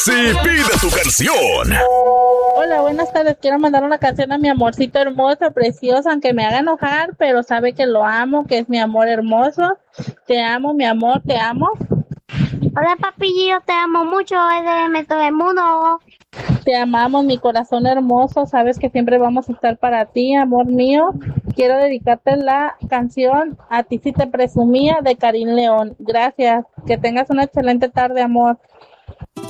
Sí, pide tu canción. Hola, buenas tardes. Quiero mandar una canción a mi amorcito hermoso, precioso, aunque me haga enojar, pero sabe que lo amo, que es mi amor hermoso. Te amo, mi amor, te amo. Hola papi, yo te amo mucho, eres de todo el mundo. Te amamos, mi corazón hermoso. Sabes que siempre vamos a estar para ti, amor mío. Quiero dedicarte la canción A ti si te presumía de Karim León. Gracias. Que tengas una excelente tarde, amor.